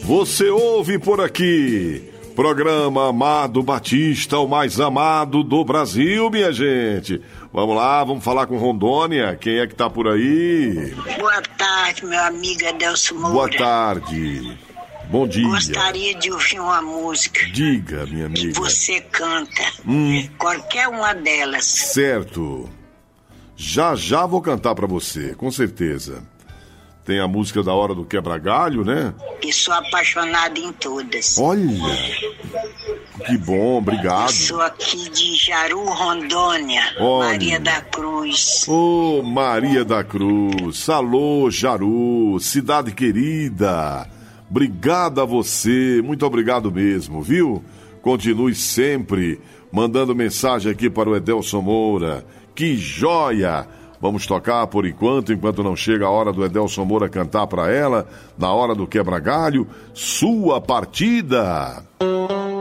Você ouve por aqui. Programa Amado Batista, o mais amado do Brasil, minha gente. Vamos lá, vamos falar com Rondônia. Quem é que tá por aí? Boa tarde, meu amigo Adelso Moura. Boa tarde. Bom dia. Gostaria de ouvir uma música. Diga, minha amiga. Que você canta. Qualquer uma delas. Certo. Já vou cantar pra você, com certeza. Tem a música da Hora do Quebra-Galho, né? E sou apaixonada em todas. Olha, que bom, obrigado. Eu sou aqui de Jaru, Rondônia. Olha. Maria da Cruz. Ô, Maria da Cruz. Alô, Jaru, cidade querida. Obrigado a você, muito obrigado mesmo, viu? Continue sempre mandando mensagem aqui para o Edelson Moura. Que joia! Vamos tocar por enquanto não chega a hora do Edelson Moura cantar para ela, na hora do quebra-galho, Sua Partida.